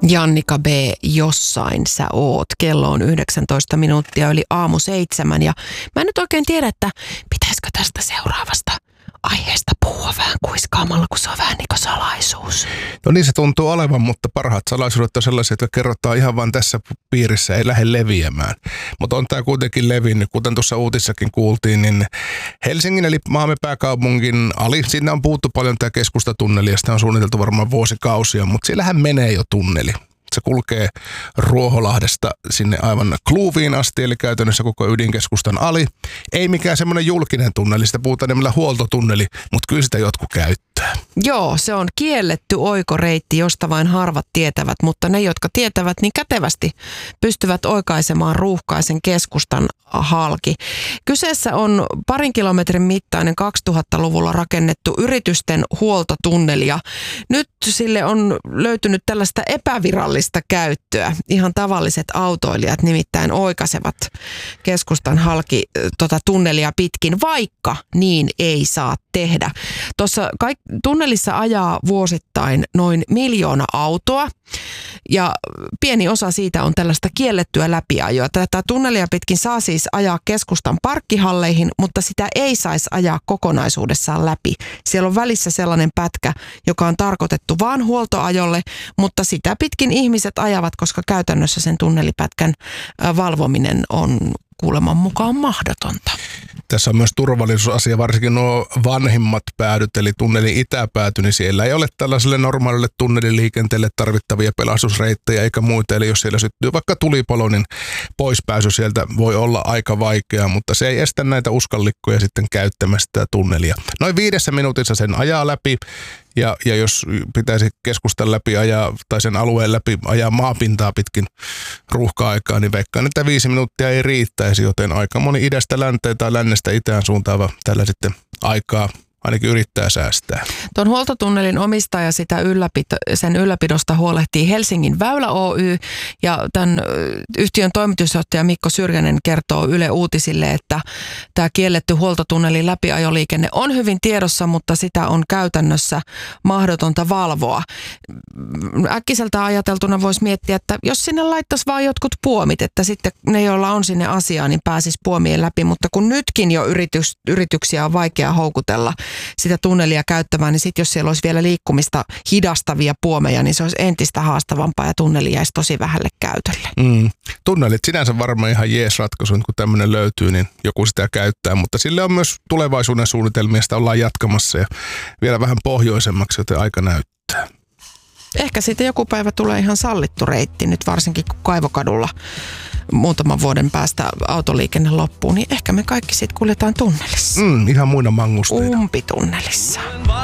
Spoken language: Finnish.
Jannika B., jossain sä oot. Kello on 19 minuuttia yli 6:07 ja mä en nyt oikein tiedä, että pitäisikö tästä seuraavasta aiheesta puhua vähän kuiskaamalla, kun se on vähän niin kuin salaisuus. No niin se tuntuu olevan, mutta parhaat salaisuudet on sellaisia, jotka kerrotaan ihan vain tässä piirissä, ei lähde leviämään. Mutta on tämä kuitenkin levinnyt, kuten tuossa uutissakin kuultiin, niin Helsingin eli maamme pääkaupungin siinä on puhuttu paljon tämä keskustatunneli ja sitä on suunniteltu varmaan vuosikausia, mutta siellähän menee jo tunneli. Se kulkee Ruoholahdesta sinne aivan Kluuviin asti, eli käytännössä koko ydinkeskustan ali. Ei mikään semmoinen julkinen tunneli, sitä puhutaan nimellä huoltotunneli, mutta kyllä sitä jotkut käyttää. Joo, se on kielletty oikoreitti, josta vain harvat tietävät, mutta ne, jotka tietävät, niin kätevästi pystyvät oikaisemaan ruuhkaisen keskustan halki. Kyseessä on 2 kilometrin mittainen 2000-luvulla rakennettu yritysten huoltotunneli ja nyt sille on löytynyt tällaista epävirallista käyttöä. Ihan tavalliset autoilijat nimittäin oikaisevat keskustan halki tunnelia pitkin, vaikka niin ei saa tehdä. Tuossa tunnelissa ajaa vuosittain noin 1 miljoona autoa ja pieni osa siitä on tällaista kiellettyä läpiajoa. Tätä tunnelia pitkin saa siis ajaa keskustan parkkihalleihin, mutta sitä ei saisi ajaa kokonaisuudessaan läpi. Siellä on välissä sellainen pätkä, joka on tarkoitettu vaan huoltoajolle, mutta sitä pitkin ihmiset ajavat, koska käytännössä sen tunnelipätkän valvominen on kuuleman mukaan mahdotonta. Tässä on myös turvallisuusasia, varsinkin nuo vanhimmat päädyt, eli tunnelin itäpääty, niin siellä ei ole tällaiselle normaalille tunneliliikenteelle tarvittavia pelastusreittejä eikä muita. Eli jos siellä syttyy vaikka tulipalo, niin poispääsy sieltä voi olla aika vaikeaa, mutta se ei estä näitä uskallikkoja sitten käyttämästä tätä tunnelia. Noin 5 minuutissa sen ajaa läpi. Ja jos pitäisi keskustan läpi ajaa tai sen alueen läpi ajaa maapintaa pitkin ruuhka-aikaa, niin veikkaan, että 5 minuuttia ei riittäisi, joten aika moni idästä länteen tai lännestä itään suuntaava tällä sitten aikaa ainakin yrittää säästää. Tuon huoltotunnelin omistaja sen ylläpidosta huolehtii Helsingin Väylä Oy ja tämän yhtiön toimitusjohtaja Mikko Syrjänen kertoo Yle Uutisille, että tämä kielletty huoltotunnelin läpiajoliikenne on hyvin tiedossa, mutta sitä on käytännössä mahdotonta valvoa. Äkkiseltä ajateltuna voisi miettiä, että jos sinne laittaisi vaan jotkut puomit, että sitten ne, joilla on sinne asiaa, niin pääsisi puomien läpi, mutta kun nytkin jo yrityksiä on vaikea houkutella sitä tunnelia käyttämään, niin sitten jos siellä olisi vielä liikkumista hidastavia puomeja, niin se olisi entistä haastavampaa ja tunneli jäisi tosi vähälle käytölle. Tunnelit sinänsä varmaan ihan jees ratkaisu, kun tämmöinen löytyy, niin joku sitä käyttää, mutta sille on myös tulevaisuuden suunnitelmia, sitä ollaan jatkamassa ja vielä vähän pohjoisemmaksi, joten aika näyttää. Ehkä siitä joku päivä tulee ihan sallittu reitti, nyt varsinkin kun Kaivokadulla muutaman vuoden päästä autoliikenne loppuu, niin ehkä me kaikki sitten kuljetaan tunnelissa. Ihan muina mangusteina. Umpitunnelissa.